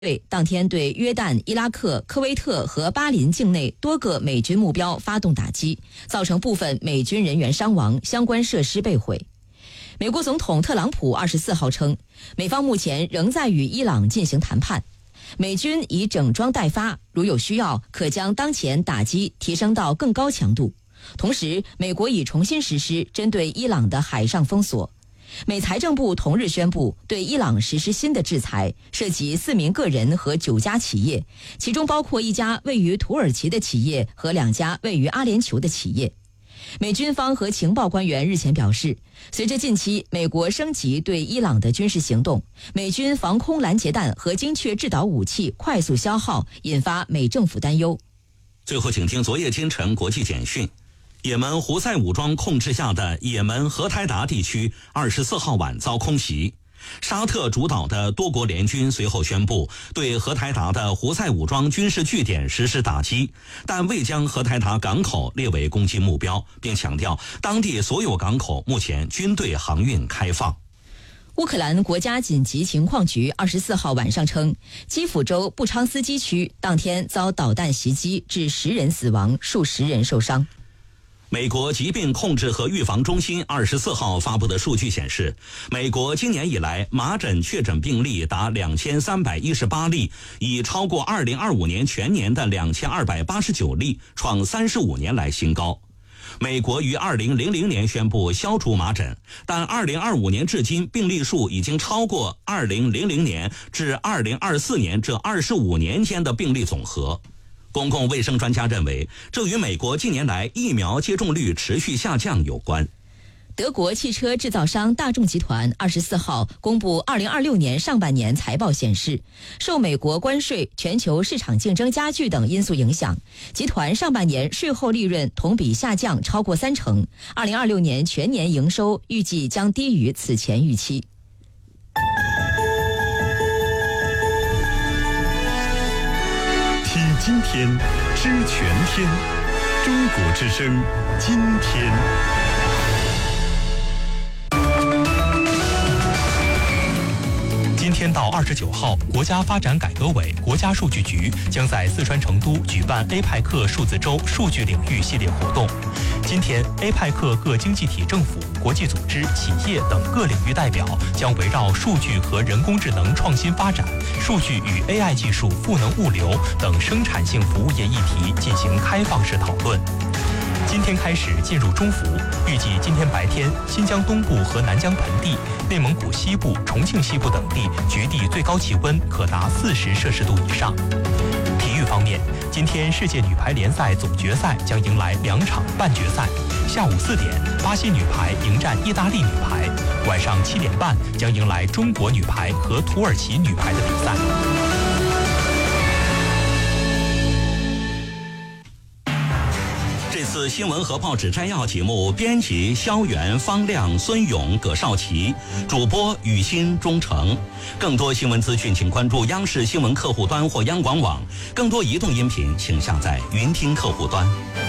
队当天对约旦、伊拉克、科威特和巴林境内多个美军目标发动打击，造成部分美军人员伤亡，相关设施被毁。美国总统特朗普24号称，美方目前仍在与伊朗进行谈判，美军已整装待发，如有需要，可将当前打击提升到更高强度。同时，美国已重新实施针对伊朗的海上封锁。美财政部同日宣布对伊朗实施新的制裁，涉及4名个人和9家企业，其中包括1家位于土耳其的企业和2家位于阿联酋的企业。美军方和情报官员日前表示，随着近期美国升级对伊朗的军事行动，美军防空拦截弹和精确制导武器快速消耗，引发美政府担忧。 最后请听昨夜今晨国际简讯。也门胡塞武装控制下的也门荷台达地区24号晚遭空袭，沙特主导的多国联军随后宣布对荷台达的胡塞武装军事据点实施打击，但未将荷台达港口列为攻击目标，并强调当地所有港口目前均对航运开放。 乌克兰国家紧急情况局24号晚上称，基辅州布昌斯基区当天遭导弹袭击，致10人死亡，数十人受伤。 美国疾病控制和预防中心24号发布的数据显示，美国今年以来麻疹确诊病例达2318例，已超过2025年全年的2289例，创35年来新高。美国于2000年宣布消除麻疹，但2025年至今病例数已经超过2000年至2024年这25年间的病例总和。公共卫生专家认为，这与美国近年来疫苗接种率持续下降有关。 德国汽车制造商大众集团24号公布2026年上半年财报显示，受美国关税、全球市场竞争加剧等因素影响，集团上半年税后利润同比下降超过30%。2026年全年营收预计将低于此前预期。 听今天，知全天，中国之声，今天。 今天到29号，国家发展改革委、国家数据局将在四川成都举办 APEC 数字周数据领域系列活动。今天 ，APEC 各经济体政府、国际组织、企业等各领域代表将围绕数据和人工智能创新发展、数据与 AI 技术赋能物流等生产性服务业议题进行开放式讨论。今天开始进入中伏，预计今天白天新疆东部和南疆盆地、内蒙古西部、重庆西部等地局地最高气温可达40摄氏度以上。体育方面，今天世界女排联赛总决赛将迎来2场半决赛，下午4点，巴西女排迎战意大利女排，晚上7点半将迎来中国女排和土耳其女排的比赛。 这次新闻和报纸摘要节目，编辑肖元、方亮、孙勇、葛少奇，主播雨欣、钟诚。更多新闻资讯，请关注央视新闻客户端或央广网。更多移动音频，请下载云听客户端。